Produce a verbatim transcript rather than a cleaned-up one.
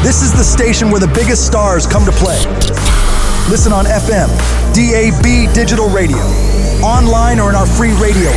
This is the station where the biggest stars come to play. Listen on F M, D A B digital radio, online or in our free radio